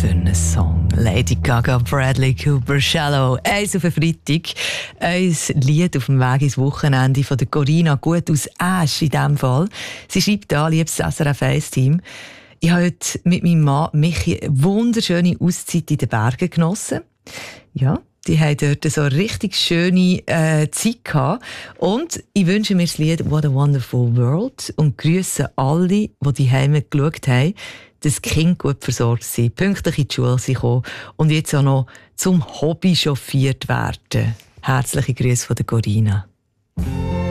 für einen Song? Lady Gaga, Bradley Cooper, Shallow. Eins auf den Freitag. Ein Lied auf dem Weg ins Wochenende von der Corinna, gut aus Asch in diesem Fall. Sie schreibt da, liebes SRF 1-Team, ich habe heute mit meinem Mann Michi eine wunderschöne Auszeit in den Bergen genossen. Ja, die haben dort so eine richtig schöne Zeit gehabt. Und ich wünsche mir das Lied «What a Wonderful World» und grüße alle, die daheim geschaut haben, dass die Kinder gut versorgt sind, pünktlich in die Schule sind gekommen und jetzt auch noch zum Hobby chauffiert werden. Herzliche Grüße von der Corinna.